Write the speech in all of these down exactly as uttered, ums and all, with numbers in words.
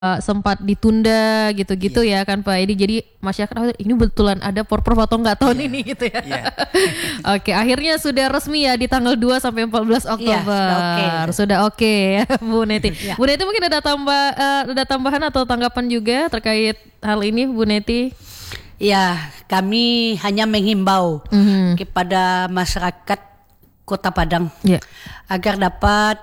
Uh, sempat ditunda gitu-gitu yeah. ya kan Pak Edi. Jadi masyarakat khawatir ini betulan ada porprov atau enggak tahun yeah. ini gitu ya. Yeah. Oke, akhirnya sudah resmi ya di tanggal dua sampai empat belas Oktober. Yeah, sudah oke okay. okay, ya Bu Neti. Yeah. Bu Neti mungkin ada tambah uh, ada tambahan atau tanggapan juga terkait hal ini Bu Neti? Ya, kami hanya menghimbau mm-hmm. kepada masyarakat Kota Padang yeah. agar dapat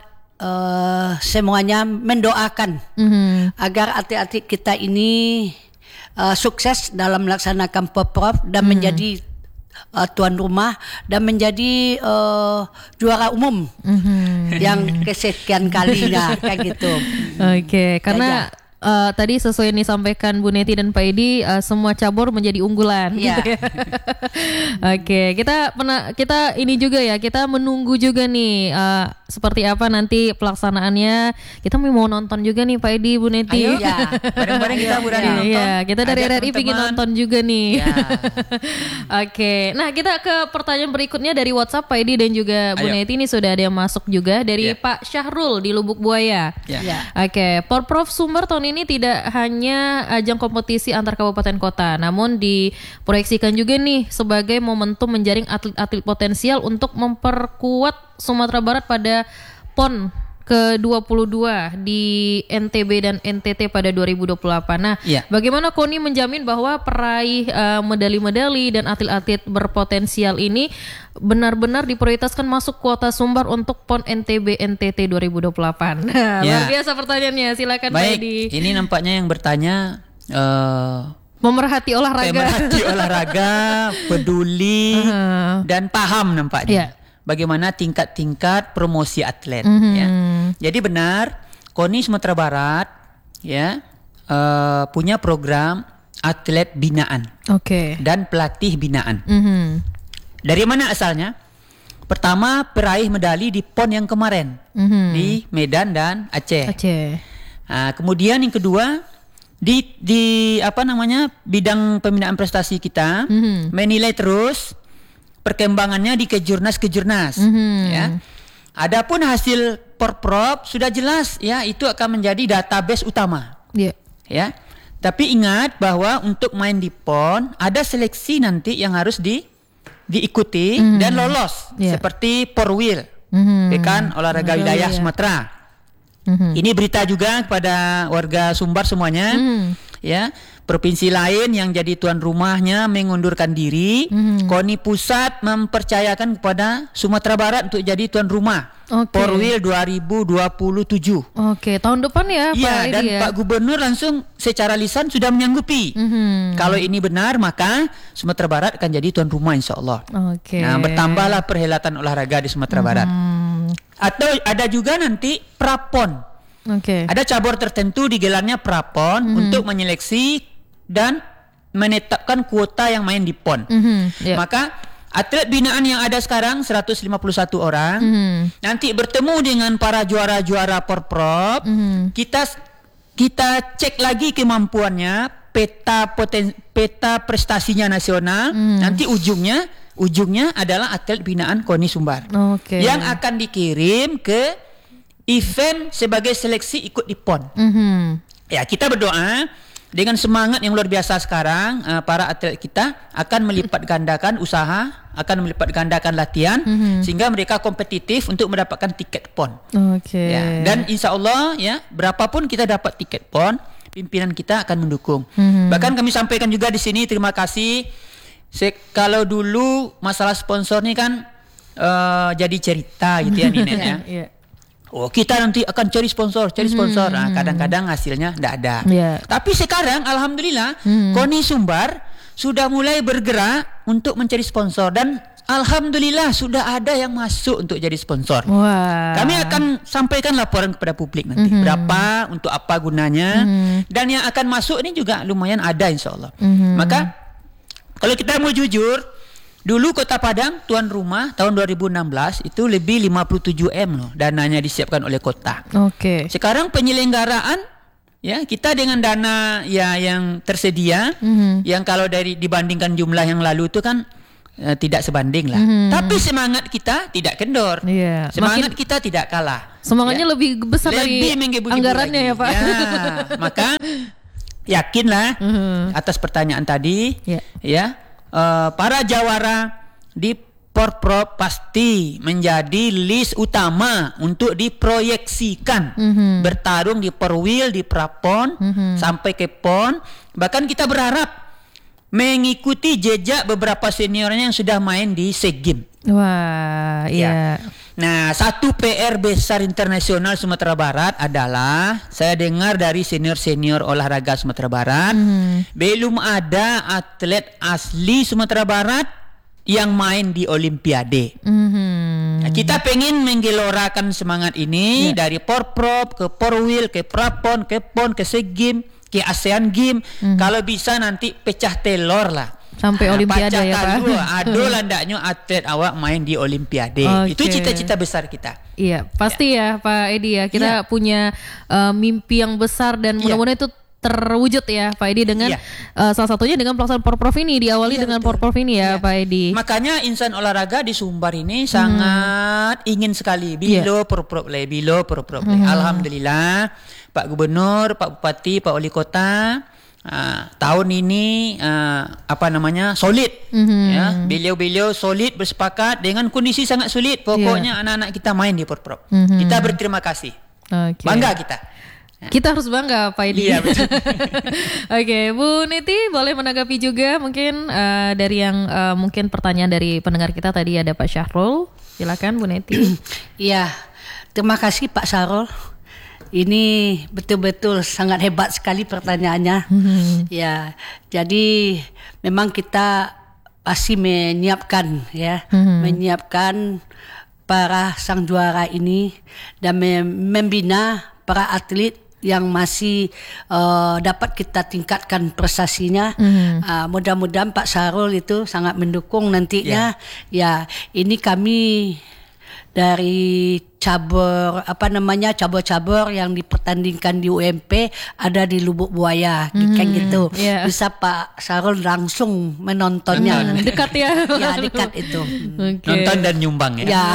Uh, semuanya mendoakan mm-hmm. agar adik-adik kita ini uh, sukses dalam melaksanakan porprov dan mm-hmm. menjadi uh, tuan rumah dan menjadi uh, juara umum mm-hmm. yang kesekian kalinya kayak gitu. Oke, okay, karena ya, ya. Uh, tadi sesuai yang disampaikan Bu Neti dan Pak Edi, uh, semua cabur menjadi unggulan. Yeah. Gitu ya. Oke, okay, kita pernah kita ini juga ya, kita menunggu juga nih uh, seperti apa nanti pelaksanaannya. Kita mau nonton juga nih Pak Edi, Bu Neti. Ayo, ya. Bareng-bareng kita udah ya, nonton. Ya, kita dari R R I ingin nonton juga nih. Ya. Oke, okay. Nah kita ke pertanyaan berikutnya dari WhatsApp Pak Edi dan juga Bu Ayo. Neti. Ini sudah ada yang masuk juga dari ya. Pak Syahrul di Lubuk Buaya. Ya. Ya. Oke, okay. Porprov Sumber tahun ini tidak hanya ajang kompetisi antar kabupaten kota, namun diproyeksikan juga nih sebagai momentum menjaring atlet-atlet potensial untuk memperkuat Sumatera Barat pada P O N ke dua puluh dua di N T B dan N T T pada dua ribu dua puluh delapan. Nah, ya. Bagaimana KONI menjamin bahwa peraih uh, medali-medali dan atlet-atlet berpotensial ini benar-benar diprioritaskan masuk kuota Sumbar untuk P O N N T B N T T dua ribu dua puluh delapan? Nah, ya. Luar biasa pertanyaannya. Silakan Pak Edi. Ini nampaknya yang bertanya uh, memerhati olahraga, memerhati olahraga, peduli uh-huh. dan paham nampaknya. Ya. Bagaimana tingkat-tingkat promosi atlet. Mm-hmm. Ya. Jadi benar, KONI Sumatera Barat ya uh, punya program atlet binaan okay. dan pelatih binaan. Mm-hmm. Dari mana asalnya? Pertama, peraih medali di P O N yang kemarin mm-hmm. di Medan dan Aceh. Aceh. Nah, kemudian yang kedua di di apa namanya bidang pembinaan prestasi kita mm-hmm. menilai terus perkembangannya di kejurnas-kejurnas mm-hmm. ya. Adapun hasil porprov sudah jelas ya, itu akan menjadi database utama. Yeah. Ya. Tapi ingat bahwa untuk main di P O N ada seleksi nanti yang harus di diikuti mm-hmm. dan lolos yeah. seperti Porwil. Mm-hmm. Pekan Olahraga oh, Wilayah yeah. Sumatera. Mm-hmm. Ini berita juga kepada warga Sumbar semuanya. Mm-hmm. Ya. Provinsi lain yang jadi tuan rumahnya mengundurkan diri, mm-hmm. KONI Pusat mempercayakan kepada Sumatera Barat untuk jadi tuan rumah okay. Porwil dua ribu dua puluh tujuh. Oke, okay. Tahun depan ya, ya Pak dan Edi ya. Pak Gubernur langsung secara lisan sudah menyanggupi. Mm-hmm. Kalau ini benar maka Sumatera Barat akan jadi tuan rumah insya Allah. Oke. Okay. Nah, bertambahlah perhelatan olahraga di Sumatera mm-hmm. Barat. Atau ada juga nanti Prapon. Oke. Okay. Ada cabur tertentu digelarnya Prapon mm-hmm. untuk menyeleksi dan menetapkan kuota yang main di P O N. Mm-hmm, yeah. Maka atlet binaan yang ada sekarang seratus lima puluh satu orang mm-hmm. nanti bertemu dengan para juara-juara porprov. Mm-hmm. Kita kita cek lagi kemampuannya, peta poten, peta prestasinya nasional. Mm-hmm. Nanti ujungnya ujungnya adalah atlet binaan KONI Sumbar. Okay. Yang akan dikirim ke event sebagai seleksi ikut di P O N. Mm-hmm. Ya, kita berdoa dengan semangat yang luar biasa sekarang, uh, para atlet kita akan melipat gandakan usaha, akan melipat gandakan latihan, mm-hmm. sehingga mereka kompetitif untuk mendapatkan tiket P O N. Okay. Ya, dan insya Allah ya, berapapun kita dapat tiket P O N, pimpinan kita akan mendukung. Mm-hmm. Bahkan kami sampaikan juga di sini terima kasih. Se- kalau dulu masalah sponsor ini kan uh, jadi cerita gitu ya, Ninet ya. Yeah. Oh, kita nanti akan cari sponsor, cari sponsor. Hmm. Nah, kadang-kadang hasilnya tidak ada. Yeah. Tapi sekarang, alhamdulillah, hmm. KONI Sumbar sudah mulai bergerak untuk mencari sponsor dan alhamdulillah sudah ada yang masuk untuk jadi sponsor. Wow. Kami akan sampaikan laporan kepada publik nanti mm-hmm. berapa, untuk apa gunanya, mm-hmm. dan yang akan masuk ini juga lumayan ada, insya Allah. Mm-hmm. Maka kalau kita mau jujur. Dulu Kota Padang tuan rumah tahun dua ribu enam belas itu lebih lima puluh tujuh M loh dananya disiapkan oleh kota. Oke. Okay. Sekarang penyelenggaraan ya kita dengan dana ya yang tersedia mm-hmm. yang kalau dari dibandingkan jumlah yang lalu itu kan uh, tidak sebanding lah. Mm-hmm. Tapi semangat kita tidak kendor. Yeah. Semangat Makin, kita tidak kalah. Semangatnya ya. lebih besar lebih dari anggarannya lagi. ya Pak. Ya, maka yakinlah mm-hmm. atas pertanyaan tadi, yeah. ya uh, para jawara di Porprov pasti menjadi list utama untuk diproyeksikan mm-hmm. bertarung di Porwil, di Prapon mm-hmm. sampai ke Pon. Bahkan kita berharap mengikuti jejak beberapa seniornya yang sudah main di SEA Games. Wah, iya. Ya. Nah, satu P R besar internasional Sumatera Barat adalah saya dengar dari senior-senior olahraga Sumatera Barat mm-hmm. belum ada atlet asli Sumatera Barat yang main di Olimpiade. Mm-hmm. Nah, kita pengen menggelorakan semangat ini yeah. dari Porprov ke Porwil, ke Prapon, ke Pon, ke SEA Games, ke ASEAN Games. Mm-hmm. Kalau bisa nanti pecah telur lah. Sampai nah, Olimpiade ya Pak. Aduh landaknya atlet awak main di Olimpiade. Okay. Itu cita-cita besar kita. Iya, pasti ya, ya Pak Edi ya. Kita ya. punya uh, mimpi yang besar dan mudah-mudahan ya. itu terwujud ya Pak Edi dengan iya. uh, salah satunya dengan pelaksanaan Porprov ini diawali iya, dengan betul. Porprov ini ya iya. Pak Edi. Makanya insan olahraga di Sumbar ini hmm. sangat ingin sekali bilo yeah. Porprov le, bilo Porprov le. Hmm. Alhamdulillah Pak Gubernur, Pak Bupati, Pak Wali Kota uh, tahun ini uh, apa namanya solid hmm. ya. Beliau-beliau solid bersepakat dengan kondisi sangat sulit. Pokoknya yeah. anak-anak kita main di Porprov. Hmm. Kita berterima kasih. Okay. Bangga kita. Kita harus bangga Pak Edi. Iya, betul. Oke, okay, Bu Neti boleh menanggapi juga mungkin uh, dari yang uh, mungkin pertanyaan dari pendengar kita tadi ada Pak Syahrul. Silakan Bu Neti. Iya, terima kasih Pak Syahrul. Ini betul-betul sangat hebat sekali pertanyaannya. Mm-hmm. Ya, jadi memang kita pasti menyiapkan ya, mm-hmm. menyiapkan para sang juara ini dan mem- membina para atlet yang masih uh, dapat kita tingkatkan prestasinya. Mm-hmm. Uh, mudah-mudahan Pak Syahrul itu sangat mendukung nantinya. Yeah. Ya, ini kami dari cabur apa namanya cabur-cabur yang dipertandingkan di U M P ada di Lubuk Buaya, mm-hmm. kayak gitu. Yeah. Bisa Pak Syahrul langsung menontonnya. Mm, dekat ya. Ya dekat itu. Okay. Nonton dan nyumbang ya. Ya.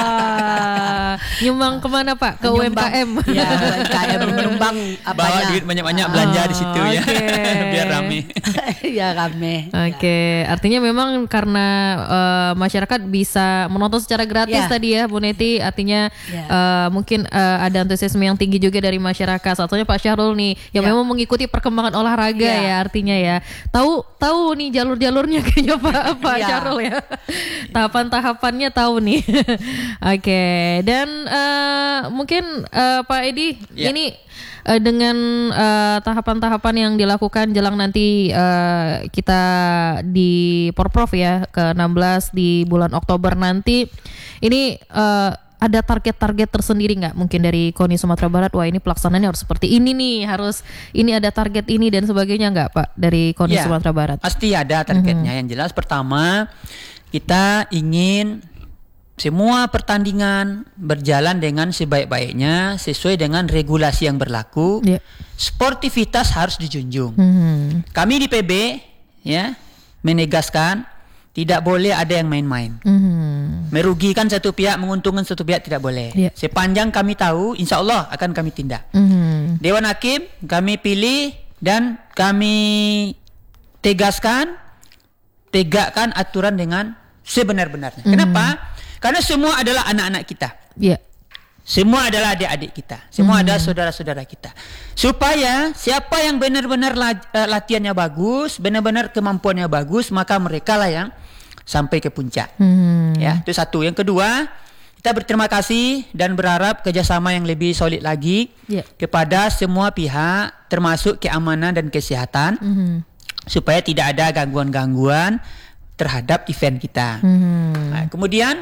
Wah. Nyumbang kemana Pak? Ke nyumbang, U M K M. Ya U M K M nyumbang apanya. Bawa duit banyak-banyak oh, belanja di situ okay. ya. Biar rame. Ya rame. Oke, okay. ya. Artinya memang karena uh, masyarakat bisa menonton secara gratis ya. Tadi ya Bu Neti, artinya yeah. uh, mungkin uh, ada antusiasme yang tinggi juga dari masyarakat. Satunya Pak Syahrul nih yang yeah. memang mengikuti perkembangan olahraga yeah. ya artinya ya. Tahu tahu nih jalur-jalurnya kayaknya Pak Pak yeah. Syahrul ya. Tahapan-tahapannya tahu nih. Oke, okay. Dan uh, mungkin uh, Pak Edi yeah. ini uh, dengan uh, tahapan-tahapan yang dilakukan jelang nanti uh, kita di Porprov ya ke enam belas di bulan Oktober nanti. Ini uh, ada target-target tersendiri nggak mungkin dari KONI Sumatera Barat? Wah ini pelaksanaannya harus seperti ini nih, harus ini ada target ini dan sebagainya nggak Pak dari KONI ya, Sumatera Barat? Pasti ada targetnya. Mm-hmm. Yang jelas pertama kita ingin semua pertandingan berjalan dengan sebaik-baiknya sesuai dengan regulasi yang berlaku. Yeah. Sportivitas harus dijunjung. Mm-hmm. Kami di P B ya menegaskan tidak boleh ada yang main-main. Mm-hmm. Merugikan satu pihak, menguntungkan satu pihak tidak boleh. Yeah. Sepanjang kami tahu, insya Allah akan kami tindak. Mm-hmm. Dewan Hakim kami pilih dan kami tegaskan, tegakkan aturan dengan sebenar-benarnya. Mm-hmm. Kenapa? Karena semua adalah anak-anak kita. Yeah. Semua adalah adik-adik kita. Semua mm-hmm. adalah saudara-saudara kita. Supaya siapa yang benar-benar latihannya bagus, benar-benar kemampuannya bagus, maka mereka lah yang sampai ke puncak. Hmm. Ya, itu satu. Yang kedua, kita berterima kasih dan berharap kerjasama yang lebih solid lagi yeah. kepada semua pihak, termasuk keamanan dan kesehatan, hmm. supaya tidak ada gangguan-gangguan terhadap event kita. Hmm. Nah, kemudian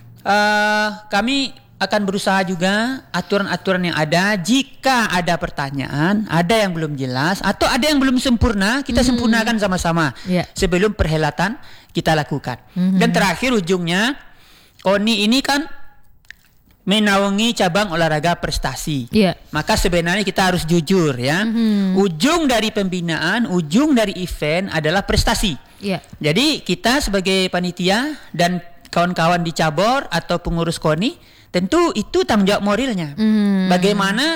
uh, kami akan berusaha juga aturan-aturan yang ada, jika ada pertanyaan, ada yang belum jelas atau ada yang belum sempurna, kita mm-hmm. sempurnakan sama-sama yeah. sebelum perhelatan kita lakukan. Mm-hmm. Dan terakhir ujungnya KONI ini kan menaungi cabang olahraga prestasi. Yeah. Maka sebenarnya kita harus jujur ya. Mm-hmm. Ujung dari pembinaan, ujung dari event adalah prestasi. Yeah. Jadi kita sebagai panitia dan kawan-kawan di cabur atau pengurus KONI, tentu itu tanggung jawab moralnya. Mm-hmm. Bagaimana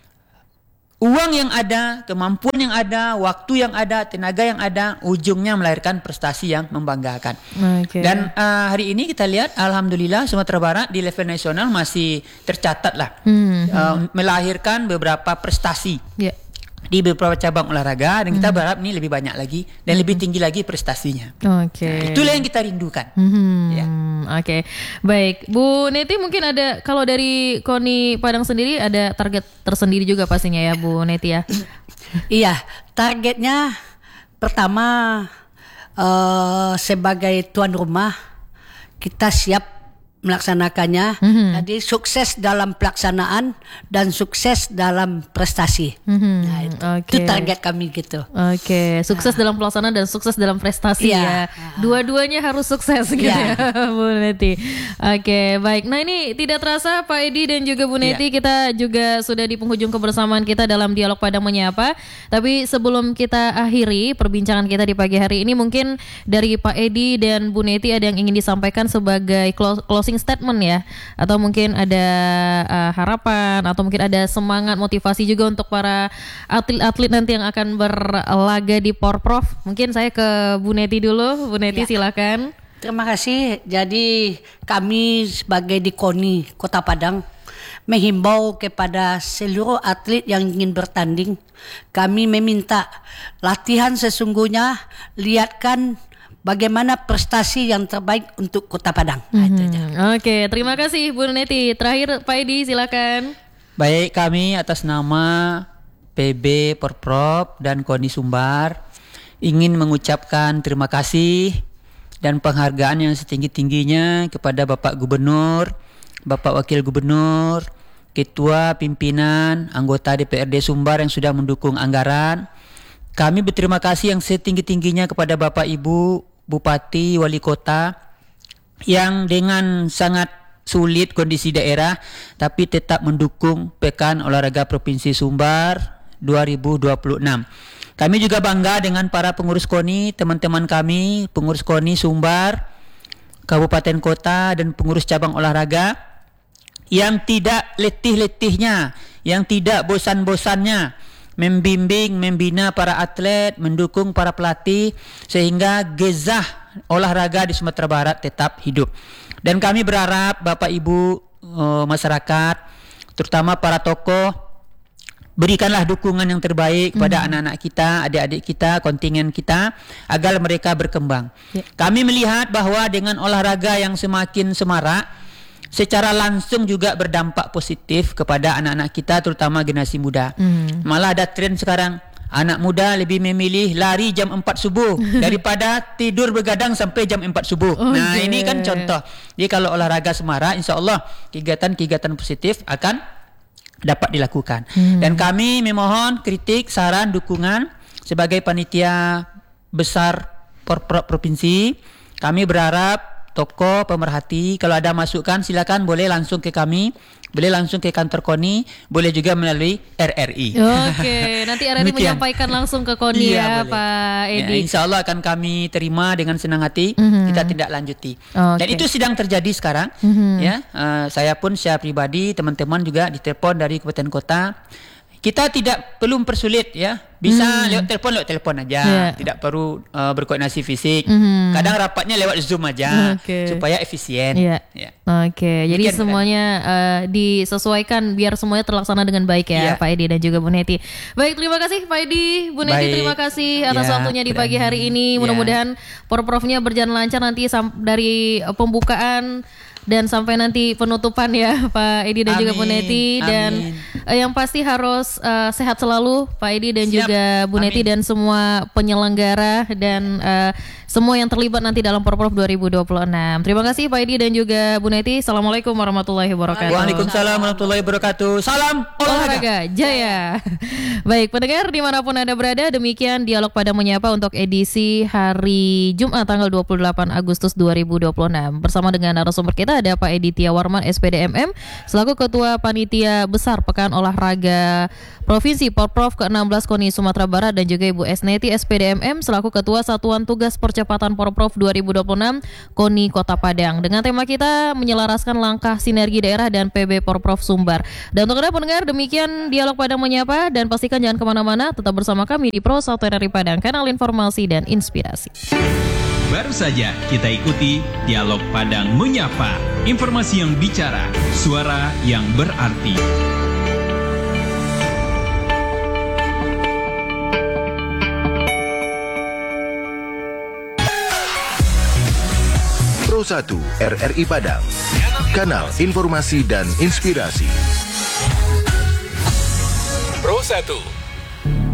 uang yang ada, kemampuan yang ada, waktu yang ada, tenaga yang ada, ujungnya melahirkan prestasi yang membanggakan. Okay. Dan uh, hari ini kita lihat, alhamdulillah Sumatera Barat di level nasional masih tercatat lah, hmm. uh, melahirkan beberapa prestasi. Yeah. Di beberapa cabang olahraga, dan kita hmm. berharap ini lebih banyak lagi dan hmm. lebih tinggi lagi prestasinya. Oke. Okay. Nah, itulah yang kita rindukan. Hmm. Ya. Oke, okay. Baik, Bu Neti mungkin ada, kalau dari KONI Padang sendiri ada target tersendiri juga pastinya ya Bu Neti ya. Iya, targetnya pertama uh, sebagai tuan rumah kita siap melaksanakannya. Mm-hmm. Jadi sukses dalam pelaksanaan dan sukses dalam prestasi. Mm-hmm. Nah, itu, okay. itu target kami gitu. Oke, okay. Sukses nah. dalam pelaksanaan dan sukses dalam prestasi yeah. ya. Dua-duanya harus sukses gitu yeah. ya, Bu Neti. Oke, okay, baik. Nah, ini tidak terasa Pak Edi dan juga Bu Neti, yeah. kita juga sudah di penghujung kebersamaan kita dalam Dialog Padang Menyapa. Tapi sebelum kita akhiri perbincangan kita di pagi hari ini, mungkin dari Pak Edi dan Bu Neti ada yang ingin disampaikan sebagai closing statement ya, atau mungkin ada uh, harapan atau mungkin ada semangat motivasi juga untuk para atlet-atlet nanti yang akan berlaga di Porprov. Mungkin saya ke Bu Neti dulu. Bu Neti ya. Silakan. Terima kasih. Jadi kami sebagai di KONI Kota Padang menghimbau kepada seluruh atlet yang ingin bertanding, kami meminta latihan sesungguhnya, lihatkan bagaimana prestasi yang terbaik untuk Kota Padang. Mm-hmm. Oke, terima kasih Bu Neti. Terakhir Pak Edi silakan. Baik, kami atas nama P B Porprov dan KONI Sumbar ingin mengucapkan terima kasih dan penghargaan yang setinggi-tingginya kepada Bapak Gubernur, Bapak Wakil Gubernur, Ketua Pimpinan, anggota D P R D Sumbar yang sudah mendukung anggaran. Kami berterima kasih yang setinggi-tingginya kepada Bapak Ibu Bupati, Wali Kota yang dengan sangat sulit kondisi daerah tapi tetap mendukung Pekan Olahraga Provinsi Sumbar dua ribu dua puluh enam. Kami juga bangga dengan para pengurus KONI, teman-teman kami, pengurus KONI Sumbar, Kabupaten Kota dan pengurus cabang olahraga yang tidak letih-letihnya, yang tidak bosan-bosannya membimbing, membina para atlet, mendukung para pelatih sehingga gezah olahraga di Sumatera Barat tetap hidup. Dan kami berharap Bapak Ibu uh, masyarakat, terutama para tokoh, berikanlah dukungan yang terbaik kepada mm. anak-anak kita, adik-adik kita, kontingen kita agar mereka berkembang. Yeah. Kami melihat bahwa dengan olahraga yang semakin semarak, secara langsung juga berdampak positif kepada anak-anak kita, terutama generasi muda. Mm. Malah ada tren sekarang, anak muda lebih memilih lari jam empat subuh daripada tidur begadang sampai jam empat subuh. Okay. Nah, ini kan contoh. Jadi kalau olahraga semarak, insya Allah kegiatan-kegiatan positif akan dapat dilakukan. Mm. Dan kami memohon kritik, saran, dukungan sebagai panitia besar Porprov provinsi. Kami berharap tokoh pemerhati, kalau ada masukan silakan boleh langsung ke kami, boleh langsung ke kantor KONI, boleh juga melalui R R I. Oke, nanti R R I menyampaikan langsung ke KONI ya, ya Pak Edi. Ya, insya Allah akan kami terima dengan senang hati, mm-hmm. kita tidak lanjuti. Okay. Dan itu sedang terjadi sekarang. Mm-hmm. Ya, uh, saya pun secara pribadi, teman-teman juga ditelepon dari kabupaten kota. Kita tidak perlu mempersulit ya, bisa hmm. lewat telepon lewat telepon aja, yeah. tidak perlu uh, berkoordinasi fisik. Hmm. Kadang rapatnya lewat Zoom aja, okay. supaya efisien. Yeah. Yeah. Oke, okay. Jadi semuanya uh, disesuaikan biar semuanya terlaksana dengan baik ya, yeah. Pak Edi dan juga Bu Neti. Baik, terima kasih Pak Edi, Bu Neti, baik. Terima kasih atas yeah, waktunya di pagi hari ini. Mudah-mudahan yeah. Porprovnya berjalan lancar nanti dari pembukaan dan sampai nanti penutupan ya Pak Edi dan amin, juga Bu Neti. Dan uh, yang pasti harus uh, sehat selalu Pak Edi dan Siap. juga Bu amin. Neti dan semua penyelenggara. Dan uh, semua yang terlibat nanti dalam Porprov dua ribu dua puluh enam. Terima kasih Pak Edi dan juga Bu Neti. Assalamualaikum warahmatullahi wabarakatuh. Waalaikumsalam warahmatullahi wabarakatuh. Salam olahraga, olahraga jaya. Baik pendengar dimanapun Anda berada, demikian Dialog Padang Menyapa untuk edisi hari Jumat tanggal dua puluh delapan Agustus dua ribu dua puluh enam. Bersama dengan narasumber kita ada Pak Edi Tiawarman S P D M M selaku Ketua Panitia Besar Pekan Olahraga Provinsi Porprov ke enam belas KONI Sumatera Barat dan juga Ibu S Neti S P D M M selaku Ketua Satuan Tugas Percepatan Porprov dua ribu dua puluh enam KONI Kota Padang. Dengan tema kita menyelaraskan langkah sinergi daerah dan P B Porprov Sumbar. Dan untuk Anda pendengar demikian Dialog Padang Menyapa dan pastikan jangan kemana-mana, tetap bersama kami di Pro satu R R I Padang, kanal informasi dan inspirasi. Baru saja kita ikuti Dialog Padang Menyapa, informasi yang bicara, suara yang berarti. Pro satu R R I Padang, kanal informasi dan inspirasi. Pro satu